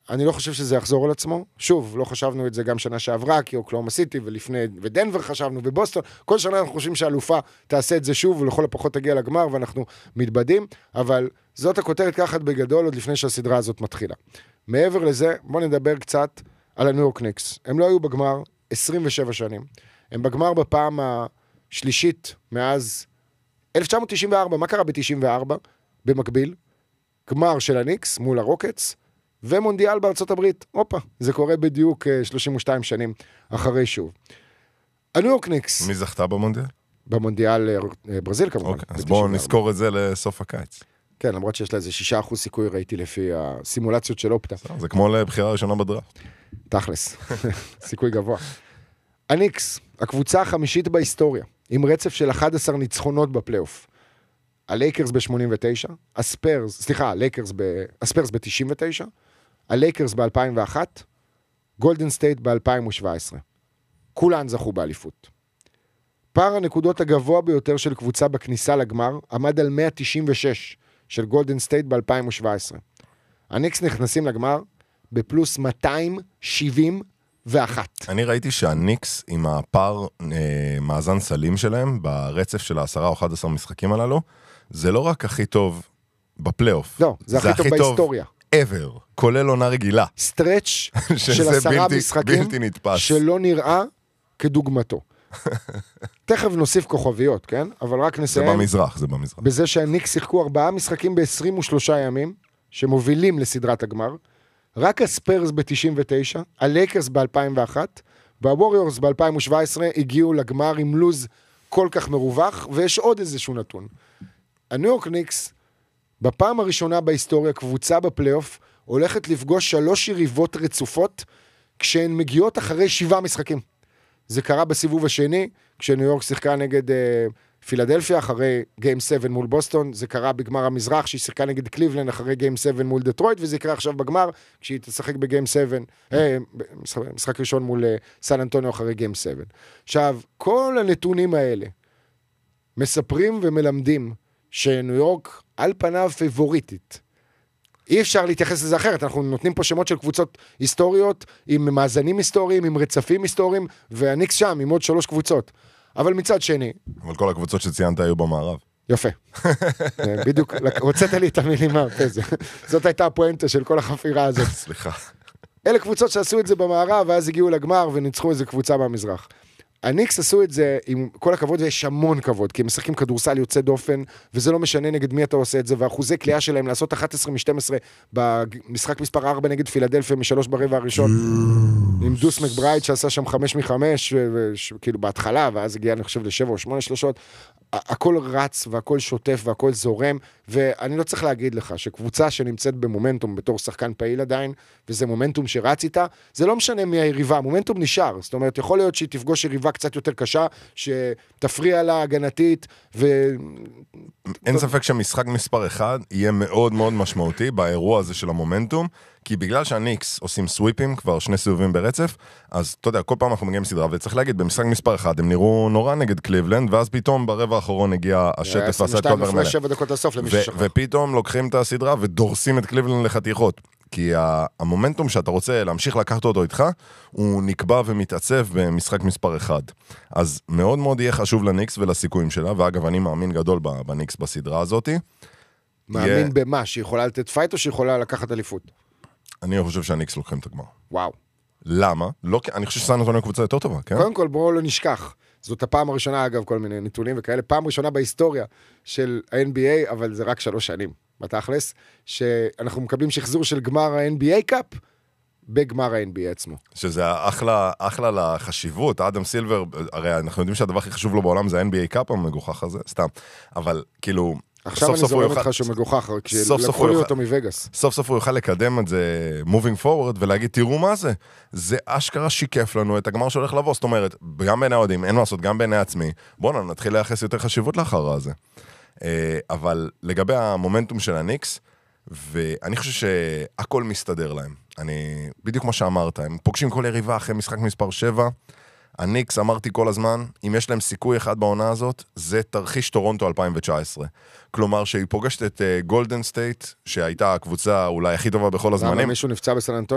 אני לא חושב שזה יחזור על עצמו. שוב, לא חשבנו את זה גם שנה שעברה, כי אוקלהומה סיטי, ודנבר חשבנו, ובוסטון. כל שנה אנחנו חושבים שהאלופה תעשה את זה שוב, ולכל הפחות תגיע לגמר, ואנחנו מתבדים. אבל זאת הכותרת ככה בגדול, עוד לפני שהסדרה הזאת מתחילה. מעבר לזה, בואו נדבר קצת על הניו יורק ניקס. הם לא היו בגמר 27 שנים. הם בגמר בפעם השלישית מאז 1994. מה קרה ב-94? במקביל, גמר של הניקס מול הרוקטס, ומונדיאל בארצות הברית. הופה, זה קורה בדיוק 32 שנים אחרי שוב. הניו יורק ניקס. מי זכתה במונדיאל? במונדיאל ברזיל כמובן. אוקיי, אז בואו נזכור את זה לסוף הקיץ. כן, למרות שיש לה איזה 6% סיכוי, ראיתי לפי הסימולציות של אופטה. זה כמו לבחירה ראשונה בדראפט. תכלס, סיכוי גבוה. הניקס, הקבוצה החמישית בהיסטוריה, עם רצף של 11 ניצחונות בפלייאוף. הלייקרס ב-89, הספרס ב-99, הלייקרס ב-2001, גולדן סטייט ב-2017. כולן זכו באליפות. פער הנקודות הגבוה ביותר של קבוצה בכניסה לגמר עמד על 196 של גולדן סטייט ב-2017. הניקס נכנסים לגמר בפלוס 271. אני ראיתי שהניקס עם הפער מאזן סלים שלהם ברצף של 10 או 11 משחקים הללו, זה לא רק הכי טוב בפלייאוף. לא, זה הכי טוב בהיסטוריה. ever, כולל עונה רגילה. סטרץ' של 10 משחקים שלא נראה כדוגמתו. תכף נוסיף כוכביות, כן? אבל רק נסיים. זה במזרח. בזה שהניקס שיחקו 4 משחקים ב-23 ימים, שמובילים לסדרת הגמר. רק הספרס ב-99, הלייקרס ב-2001, והווריורס ב-2017 הגיעו לגמר עם לוז כל כך מרווח, ויש עוד איזשהו נתון. הניו יורק ניקס, בפעם הראשונה בהיסטוריה, קבוצה בפלייאוף, הולכת לפגוש 3 יריבות רצופות, כשהן מגיעות אחרי 7 משחקים. זה קרה בסיבוב השני, כשניו יורק שיחקה נגד פילדלפיה, אחרי גיים 7 מול בוסטון, זה קרה בגמר המזרח, שהיא שיחקה נגד קליבלנד, אחרי גיים 7 מול דטרויט, וזה יקרה עכשיו בגמר, כשהיא תשחק בגיים 7, משחק ראשון מול סן אנטוניו, אחרי גיים 7. עכשיו, כל הנתונים האלה, מספרים ומלמדים, שניו יורק על פניו פיבוריטית. אי אפשר להתייחס לזה אחרת, אנחנו נותנים פה שמות של קבוצות היסטוריות, עם מאזנים היסטוריים, עם רצפים היסטוריים, והניקס שם עם עוד 3 קבוצות. אבל מצד שני... אבל כל הקבוצות שציינת היו במערב. יפה. בדיוק, הוצאת לי את המילים מהפה זה. זאת הייתה הפואנטה של כל החפירה הזאת. סליחה. אלה קבוצות שעשו את זה במערב, ואז הגיעו לגמר וניצחו איזה קבוצה במזרח. הניקס עשו את זה עם כל הכבוד, ויש המון כבוד, כי הם משחקים כדורסל יוצא דופן, וזה לא משנה נגד מי אתה עושה את זה, ואחוזי קליעה שלהם לעשות 11 מ-12 במשחק מספר 4 נגד פילדלפיה מ-3 ברבע הראשון, עם דוס מקברייד שעשה שם 5 מ-5, כאילו בהתחלה, ואז הגיע אני חושב ל7 או 8 שלושות, הכל רץ והכל שוטף והכל זורם, ואני לא צריך להגיד לך שקבוצה שנמצאת במומנטום בתור שחקן פעיל עדיין, וזה מומנטום שרץ איתה, זה לא משנה מי היריבה, המומנטום נשאר, זאת אומרת, יכול להיות שהיא תפגוש יריבה קצת יותר קשה, שתפריע לה הגנתית, אין ספק שמשחק מספר 1 יהיה מאוד מאוד משמעותי באירוע הזה של המומנטום, כי בגלל שהניקס עושים סוויפים, כבר 2 סיבובים ברצף, אז אתה יודע, כל פעם אנחנו מגיעים סדרה, וצריך להגיד, במשחק מספר 1, הם נראו נורא נגד קליבלנד, ואז פתאום ברבע האחרון הגיע השטף ועשה את כל דבר מלא. 7 דקות לסוף למי ששכח. ופתאום לוקחים את הסדרה ודורסים את קליבלנד לחתיכות. כי המומנטום שאתה רוצה להמשיך לקחת אותו איתך, הוא נקבע ומתעצב במשחק מספר 1. אז מאוד מאוד יהיה חשוב לניקס ולסיכויים שלה, ואגב, אני מאמין גדול בניקס בסדרה הזאת. מאמין במה? שיכולה לתת פייט או שיכולה לקחת אליפות? אני חושב שהניקס לוקחים את הגמר. וואו. למה? לא, אני חושב שסן אנטוניו קבוצה יותר טובה, כן? קודם כל, בואו לא נשכח. זאת הפעם הראשונה, אגב, כל מיני נתונים וכאלה, פעם ראשונה בהיסטוריה של ה-NBA, אבל זה רק 3 שנים, בתכלס, שאנחנו מקבלים שחזור של גמר ה-NBA קאפ, בגמר ה-NBA עצמו. שזה אחלה לחשיבות, אדם סילבר, הרי אנחנו יודעים שהדבר הכי חשוב לו בעולם זה ה-NBA קאפ, המגוחך הזה, סתם, אבל כאילו... עכשיו אני זורם אותך שהוא מגוחך, כשלקחו לי אותו מווגאס. סוף סוף הוא יוכל לקדם את זה moving forward, ולהגיד, תראו מה זה, זה אשכרה שיקף לנו את הגמר שהולך לבוא, זאת אומרת, גם בעיני האוהדים, אין מה לעשות, גם בעיני עצמי, בואו נתחיל לייחס יותר חשיבות לאחר הזה. אבל לגבי המומנטום של הניקס, ואני חושב שהכל מסתדר להם. בדיוק כמו שאמרת, הם פוגשים כל יריבה אחרי משחק מספר 7, הניקס, אמרתי כל הזמן, אם יש להם סיכוי אחד בעונה הזאת, זה תרחיש טורונטו 2019. כלומר, שהיא פוגשת את גולדן סטייט, שהייתה הקבוצה אולי הכי טובה בכל הזמנים. למה מישהו נפצע בסן אנטוניו?